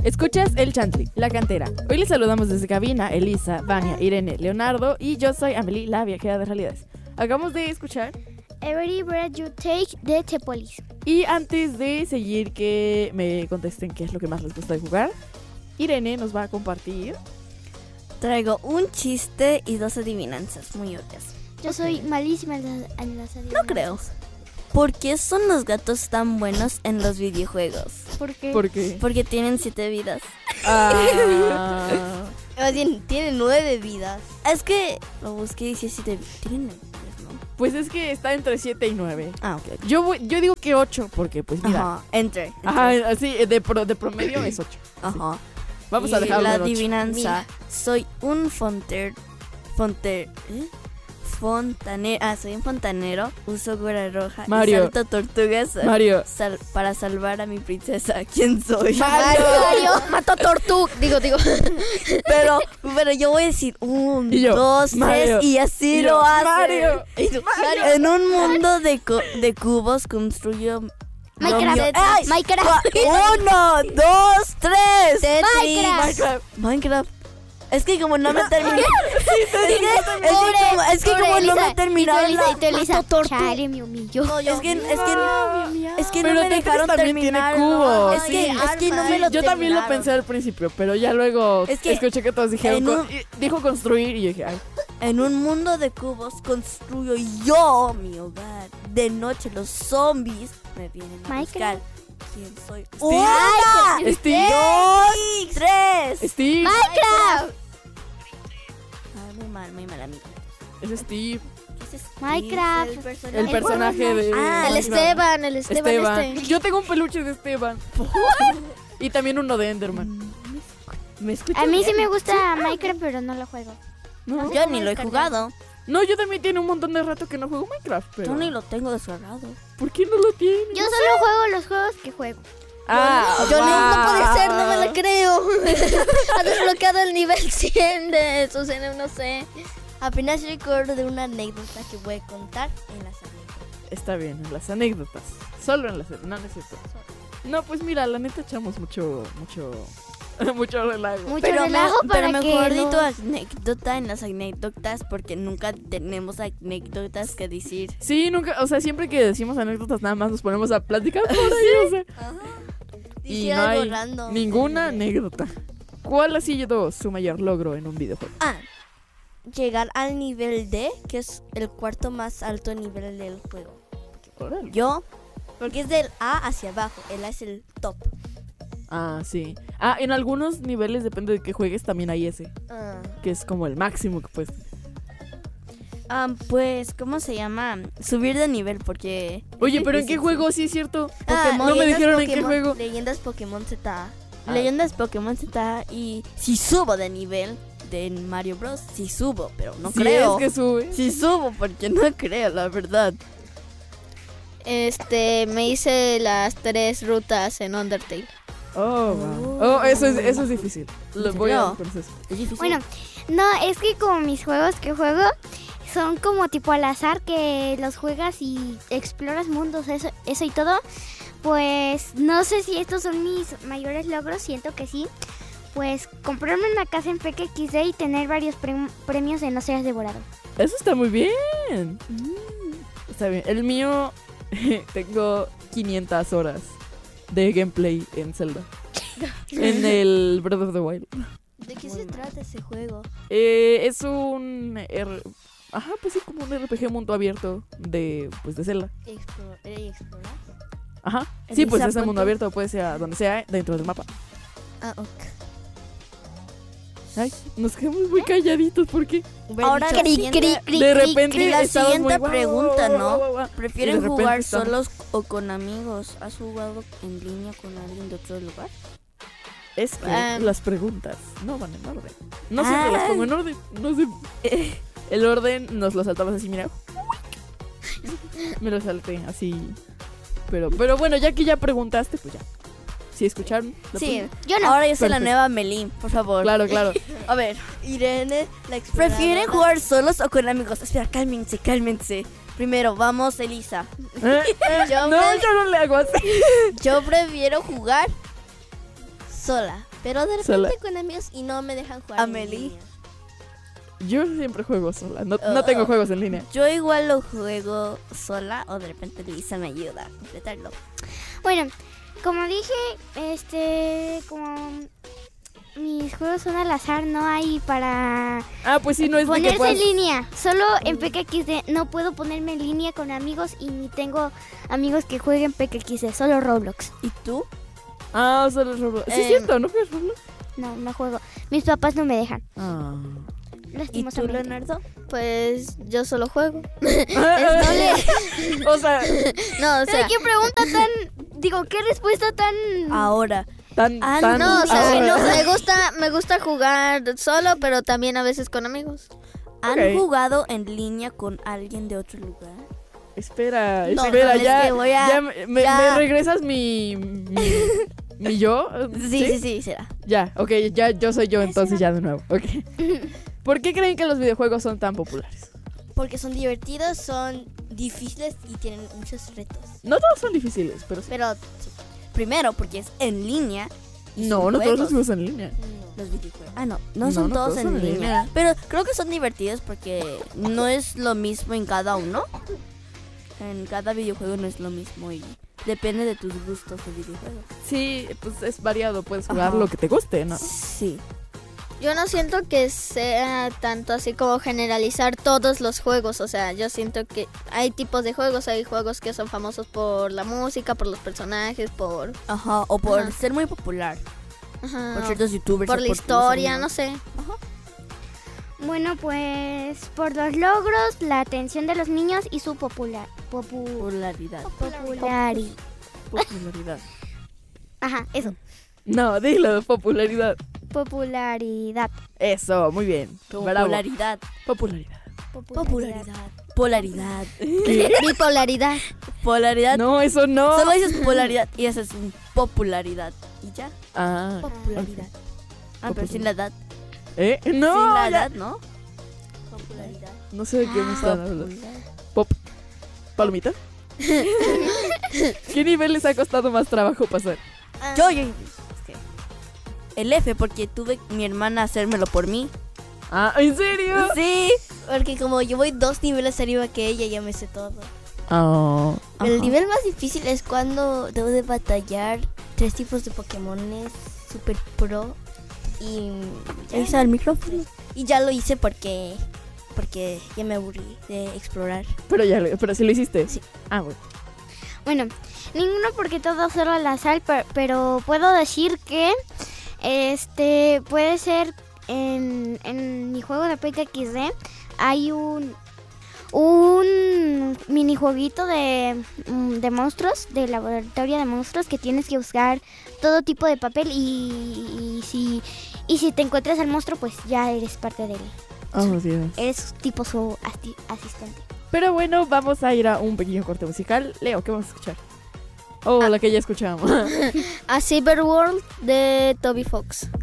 Escuchas El Chantli, La Cantera. Hoy les saludamos desde cabina Elisa, Vania, Irene, Leonardo y yo soy Amelie, la viajera de realidades. Acabamos de escuchar Every Breath You Take de The Police. y antes de seguir que me contesten qué es lo que más les gusta de jugar, Irene nos va a compartir. Traigo un chiste y 2 adivinanzas muy obvias. Yo soy malísima en las adivinanzas. No creo. ¿Por qué son los gatos tan buenos en los videojuegos? ¿Por qué? ¿Por qué? Porque tienen 7 vidas. Más bien, tiene 9 vidas. Es que lo busqué y dice 7 vidas. Tienen 9 vidas, ¿no? Pues es que está entre 7 y 9. Ah, ok. Yo digo que 8 porque pues mira. Ajá, entre. Ajá, así de promedio es 8. Ajá. Vamos Y a dejarlo la en 8. adivinanza. Soy un fontanero. Soy un fontanero. Uso gorra roja Mario. y salto tortugas Mario. para salvar a mi princesa. ¿Quién soy? Mario mató tortuga. Digo. Pero yo voy a decir 1, Y yo, 2, Mario. 3 y así Y yo, lo hace. Mario. En un mundo de cubos construyo Minecraft. ¡Ay! Minecraft. 1, 2, 3. Minecraft. Minecraft. Es que como no me terminé. Es que Pobre como no Elisa. me terminaron. Y tú, Elisa, chale, me humilló. Es que no Pero me Tetris dejaron también tiene terminar. cubos. Es que no me lo Yo también lo terminaron. pensé al principio, pero ya luego Es que escuché que todos dijeron dijo construir y yo dije, ay, En un mundo de cubos construyo yo mi hogar. De noche los zombies me vienen a buscar. ¿Quién soy? Steve. 2, 3. Steve. Minecraft. Muy mal amigo. Es Steve. ¿Qué es Minecraft. El personaje de El Minecraft. Esteban Esteban. este. Yo tengo un peluche de Esteban. Y también uno de Enderman. ¿Me escuchas? A mí sí me gusta Minecraft, pero no lo juego. ¿No? Yo ni lo he jugado. No, yo también tiene un montón de rato que no juego Minecraft, pero Yo ni lo tengo descargado. ¿por qué no lo tienes? Yo solo juego los juegos que juego. No puede ser, no me lo creo. Ha desbloqueado el nivel 100 de su no sé. Apenas recuerdo de una anécdota que voy a contar en las anécdotas. Está bien, en las anécdotas. Solo en las no es cierto. No, pues mira, la neta echamos mucho relajo. Mucho relajo para pero que mejor di no- tu anécdota en las anécdotas porque nunca tenemos anécdotas que decir. Sí, nunca, o sea, siempre que decimos anécdotas nada más nos ponemos a platicar por ahí, o sea. Y Dice no algo hay random. ninguna anécdota. ¿Cuál ha sido su mayor logro en un videojuego? Llegar al nivel D, que es el cuarto más alto nivel del juego. Órale. Yo, porque es del A hacia abajo. El A es el top. Ah, sí. Ah, en algunos niveles, depende de qué juegues, también hay ese, que es como el máximo que puedes. Pues, ¿cómo se llama? Subir de nivel porque... Oye, pero ¿en qué Sí, juego? Sí, es cierto. Pokémon. No me Leyendas dijeron en qué Pokémon- juego. Leyendas Pokémon Z. Leyendas Pokémon Z y si subo de nivel de Mario Bros. Si subo, pero no Sí, creo. es que sube. Si subo porque no creo, la verdad. Me hice las 3 rutas en Undertale. Oh, wow. Oh, eso es difícil. Lo voy a No. conocer. Es difícil. Bueno, no, es que como mis juegos que juego son como tipo al azar, que los juegas y exploras mundos, eso y todo. Pues no sé si estos son mis mayores logros, siento que sí. Pues comprarme una casa en PKXD y tener varios premios en No Seas Devorado. Eso está muy bien. Está bien. El mío, tengo 500 horas de gameplay en Zelda. En el Breath of the Wild. ¿De qué se trata ese juego? Es un... Ajá, pues sí, como un RPG mundo abierto de Zelda. ¿Explorar? Ajá. Sí, pues Elisa, es el mundo ponte- abierto, puede ser donde sea, dentro del mapa. Ok. Ay, nos quedamos muy calladitos, ¿por qué? Ahora Cri, siguiente- cri, cri, De cri, repente cri. la estabas siguiente muy pregunta, ¿no? Y de ¿Prefieren repente jugar están- solos o con amigos? ¿Has jugado en línea con alguien de otro lugar? Es que las preguntas no van en orden. No siempre las pongo en orden. No sé. El orden nos lo saltamos así, mira. Me lo salté así. Pero bueno, ya que ya preguntaste, pues ya. ¿Sí escucharon? ¿La Sí, pregunta? Yo no. ahora yo soy la Perfecto. nueva Melín, por favor. Claro, claro. A ver, Irene, la exploradora. ¿prefieren jugar solos o con amigos? Espera, cálmense. Primero, vamos, Elisa. Yo No, yo no le hago así. Yo prefiero jugar Sola. Pero de repente Sola. con amigos y no me dejan jugar. Amelie. en línea. Yo siempre juego sola. No tengo juegos en línea. Yo igual lo juego sola o de repente Luisa me ayuda a completarlo. Bueno, como dije, como mis juegos son al azar, no hay para Ah, pues sí, no es de que ponerse puedas... en línea. Solo en PKXD no puedo ponerme en línea con amigos y ni tengo amigos que jueguen PKXD, solo Roblox. ¿Y tú? Ah, solo Roblox. Sí, es cierto, ¿no juegas Roblox? No juego. Mis papás no me dejan. Ah. ¿Y tú, Lastimosamente. Leonardo? Pues yo solo juego. O sea, No, o sea, ¿Qué pregunta tan... Digo, qué respuesta tan... Ahora. tan... no, o sea, ahora. me gusta jugar solo, pero también a veces con amigos. ¿Han Ok. jugado en línea con alguien de otro lugar? Espera, No, espera, no, es ya, que voy a- ya me regresas mi yo. Sí, será. Ya, ok, ya yo soy yo entonces ya de nuevo, ok. ¿Por qué creen que los videojuegos son tan populares? Porque son divertidos, son difíciles y tienen muchos retos. No todos son difíciles, pero sí. Pero Primero, porque es en línea. y No, son no todos los juegos. juegos en línea. Los videojuegos. Ah, no son No todos todos en son en línea. línea. Pero creo que son divertidos porque no es lo mismo en cada uno. En cada videojuego no es lo mismo y depende de tus gustos de videojuego. Sí, pues es variado, puedes jugar Ajá. lo que te guste, ¿no? Sí. yo no siento que sea tanto así como generalizar todos los juegos. O sea, yo siento que hay tipos de juegos. Hay juegos que son famosos por la música, por los personajes, por... Ajá, o por Ajá. ser muy popular. Ajá, Por ciertos youtubers. por o la los historia, amigos. no sé. Bueno, pues por los logros, la atención de los niños y su Popularidad. Popularidad. Ajá, eso. No, dilo, popularidad. Popularidad. Eso, muy bien. Bravo. Popularidad. Popularidad. Popularidad. Polaridad. ¿Qué? Bipolaridad. Polaridad. No, eso no. Solo dices polaridad y haces un popularidad. Y ya. Ah, Popularidad. Ah, pero sin la edad. ¿eh? No, sin la ya. edad, ¿no? Popularidad. No sé de qué me están hablando. Pop. ¿Palomita? ¿Qué nivel les ha costado más trabajo pasar? Yo. Es que el F, porque tuve mi hermana hacérmelo por mí. Ah, ¿en serio? Sí. Porque como yo voy 2 niveles arriba que ella, ya me sé todo. Oh. El Ajá. nivel más difícil es cuando debo de batallar 3 tipos de Pokémones super pro y Ahí está el micrófono. y ya lo hice porque ya me aburrí de explorar. Pero sí lo hiciste. Sí. Ah, bueno. Bueno, ninguno porque todo solo al azar, pero puedo decir que puede ser en mi juego de PKXD hay un minijueguito de monstruos, de laboratorio de monstruos, que tienes que buscar todo tipo de papel y si te encuentras al monstruo, pues ya eres parte de él. Oh, Dios. Eres tipo su asistente. Pero bueno, vamos a ir a un pequeño corte musical. Leo, ¿qué vamos a escuchar? Oh, la que ya escuchamos. A Cyberworld de Toby Fox.